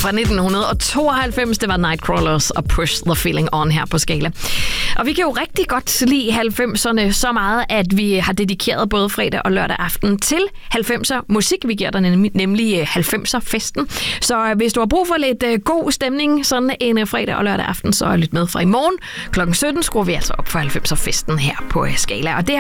fra 1992. Det var Nightcrawlers og Push the Feeling On her på Skala. Og vi kan jo rigtig godt lide 90'erne så meget, at vi har dedikeret både fredag og lørdag aften til 90'er musik. Vi giver dig nemlig 90'er-festen. Så hvis du har brug for lidt god stemning sådan en fredag og lørdag aften, så lyt med fra i morgen. Klokken 17 skruer vi altså op for 90'er-festen her på Skala. Og det